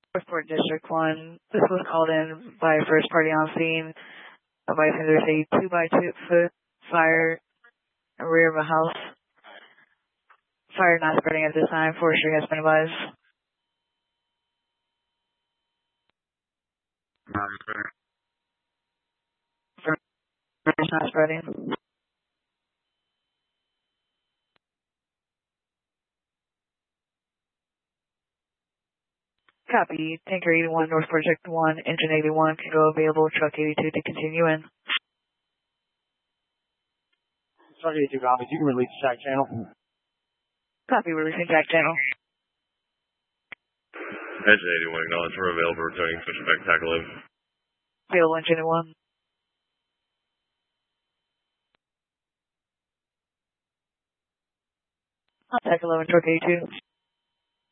Northport District 1. This was called in by a first party on scene. Advising there's a 2x2 fire in the rear of a house. Fire not spreading at this time. Forestry has been advised. Fire's not spreading. Copy. Tanker 81, North Project 1, Engine 81, can go available, Truck 82 to continue in. Truck 82 copies, you can release the jack channel. Copy, releasing jack channel. Engine 81, acknowledge we're available, returning switchback tackle in. Available, Engine 81. Tackle 11, Truck 82.